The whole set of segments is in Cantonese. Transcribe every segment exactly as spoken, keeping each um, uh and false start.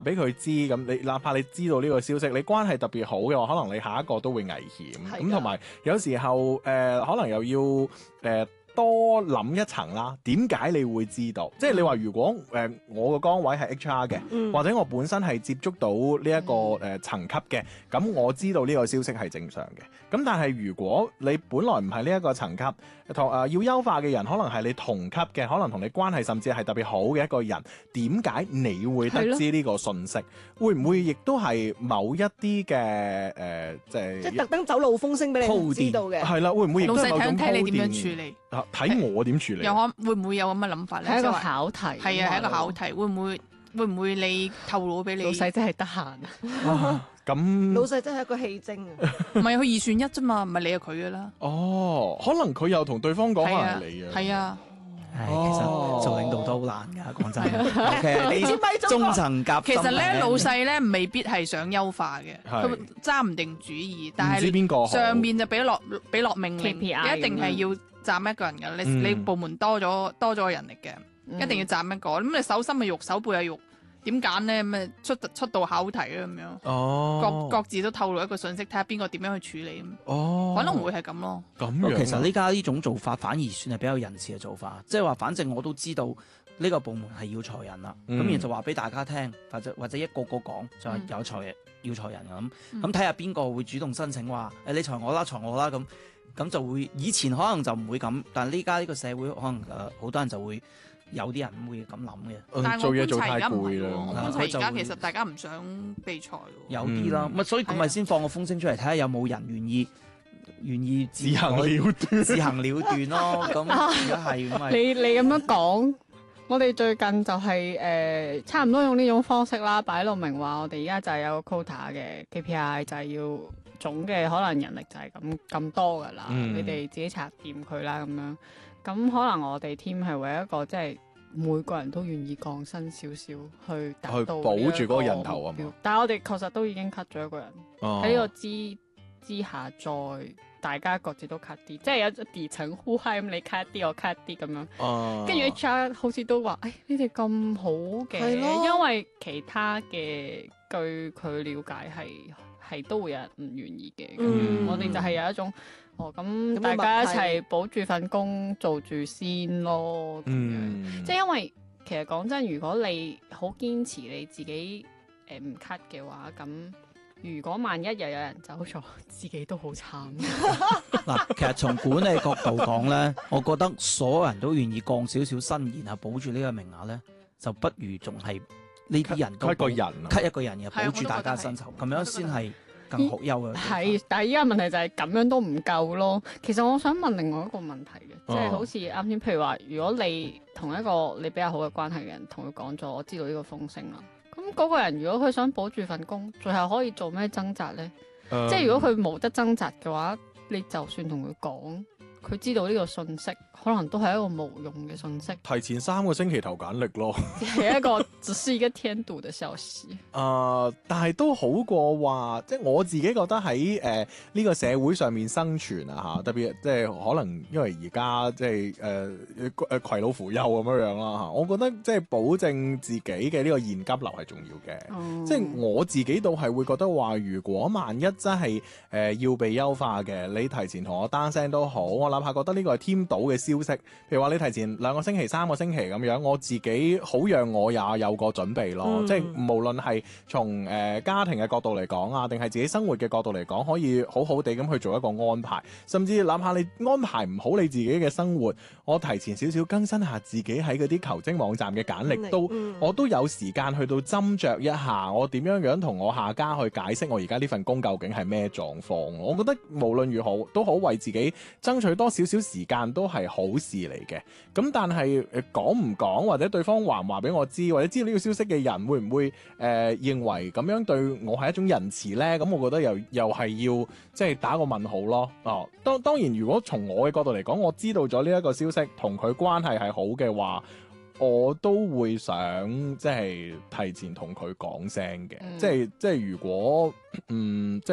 俾佢知，咁你哪怕你知道呢個消息，你關係特別好嘅話，可能你下一個都會危險。咁同埋有時候誒、呃，可能又要誒。呃多諗一層啦，點解你會知道？即係你話如果誒、呃、我個崗位係 H R 嘅，嗯、或者我本身係接觸到呢、這、一個誒、呃、層級嘅，咁我知道呢個消息係正常嘅。咁但係如果你本來唔係呢一個層級，同誒、呃、要優化嘅人，可能係你同級嘅，可能同你關係甚至係特別好嘅一個人，點解你會得知呢個信息？會唔會亦都係某一啲嘅誒，即係即係特登走漏風聲俾你知道嘅？ 係啦，會唔會亦都係某種鋪墊？ 老細睇睇你點樣處理？ 睇我點處理？ 有可會唔會有咁嘅諗法咧？ 係一個考題， 係啊，係一個考題。會唔會會唔會你透露俾你？ 老細真係得閒啊！咁老細真係一個戲精啊！ 唔係佢二選一啫嘛，唔係你係佢噶啦。 哦，可能佢又同對方講係你啊。 係啊。 係，其實做領導都好難㗎，講真。O K， 啲中層夾心。 其實咧，老細咧未必係想優化嘅，佢揸唔定主意，但係上面就俾落俾落命令，一定係要斬一個人㗎。你你部門多咗多咗個人力嘅，一定要斬一個。咁你手心係肉，手背係肉。點揀咧？咩出出道考題啊咁樣， 哦、 各各自都透露一個信息，睇下邊個點樣去處理。 哦， 可能會係咁咯。 咁樣、啊， 其實呢家呢種做法反而算係比較仁慈嘅做法，即係話反正我都知道呢個部門係要裁人啦，咁、嗯、然後就話俾大家聽，或者或者一個個講就係有裁、嗯、要裁人咁，咁睇下邊個會主動申請話誒你裁我啦，裁我啦咁，咁就會以前可能就唔會咁，但係呢家呢個社會可能誒好多人就會。有啲人會咁諗嘅， 但係我觀察而家唔係喎， 我觀察而家其實大家唔想被裁喎。 有啲啦，咪、嗯、所以咁咪先放個風聲出嚟，睇下有冇人願意願意自行了斷，自行了斷咯。咁而家係咁咪？ 你你咁樣講，我哋最近就係、是、誒、呃、差唔多用呢種方式啦，擺到明話我哋而家就係有個 quota 嘅 K P I，就係要總嘅可能人力就係咁咁多噶啦，嗯、你哋自己查掂佢啦咁樣。咁可能我哋 team 係為一個即係每個人都願意降薪少少去達到去保住嗰個人頭啊嘛。 但係我哋確實都已經 cut 咗一個人喺呢、哦、個之之下，再大家各自都 cut 啲，即係有底層呼嗨咁，你 cut 啲我 cut 啲咁樣。哦，跟住 H R 好似都話：，誒、哎，你哋咁好嘅，咯因為其他嘅據佢了解係係都會有人唔願意嘅。嗯，我哋就係有一種。哦，咁大家一齊保住份工做住先咯，咁樣，嗯、即係因為其實講真，如果你好堅持你自己誒唔 cut 嘅話，咁如果萬一又有人走咗，自己都好慘。 嗱，其實從管理角度講咧，我覺得所有人都願意降少少薪，然後保住呢個名額咧，就不如仲係呢啲人都 cut 一個人 cut 一個人，然後保住大家薪酬，咁樣先係。更好優啊！ 係，但係依家問題就係咁樣都唔夠咯。其實我想問另外一個問題嘅，即係、哦、好似啱先，譬如話，如果你同一個你比較好嘅關係嘅人同佢講咗，我知道呢個風聲啦。咁嗰個人如果佢想保住份工，最後可以做咩掙扎咧？嗯、即係如果佢冇得掙扎嘅話，你就算同佢講。佢知道呢個信息，可能都係一個無用嘅信息。 提前三個星期投簡歷咯， 係一個只是一個添堵嘅消息。 誒、呃，但係都好過話，即係我自己覺得喺誒呢個社會上面生存啊嚇，特別即係可能因為而家即係誒誒攜老扶幼咁樣樣啦嚇，我覺得即係保證自己嘅呢個現金流係重要嘅。嗯、即係我自己都係會覺得話，如果萬一真係誒、呃、要被優化嘅，你提前同我單聲都好，我哪怕覺得呢個係添堵嘅消息，譬如話你提前兩個星期、三個星期咁樣，我自己好讓我也有個準備咯。嗯、即係無論係從誒家庭嘅角度嚟講啊，定係自己生活嘅角度嚟講，可以好好地咁去做一個安排。甚至哪怕你安排唔好你自己嘅生活，我提前少少更新下自己喺嗰啲求職網站嘅簡歷，都、嗯、我都有時間去到斟酌一下，我點樣樣同我下家去解釋我而家呢份工究竟係咩狀況。我覺得無論如何都好為自己爭取多少少時間都係好事嚟嘅。咁但係誒講唔講，或者對方話唔話俾我知，或者知道呢個消息嘅人會唔會誒、呃、認為咁樣對我係一種仁慈呢？咁我覺得又又係要即係打個問號咯。哦，當當然如果從我嘅角度嚟講，我知道咗呢一個消息同佢關係係好嘅話，我都會想即係提前同佢講聲嘅。嗯、即係即係如果嗯即係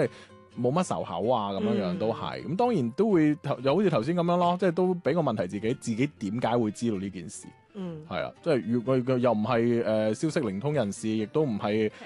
冇乜仇口啊咁樣樣、嗯、都係。咁當然都會又好似頭先咁樣咯，即係都俾個問題自己，自己點解會知道呢件事？嗯，係啊，即係如果又唔係誒消息靈通人士，亦都唔係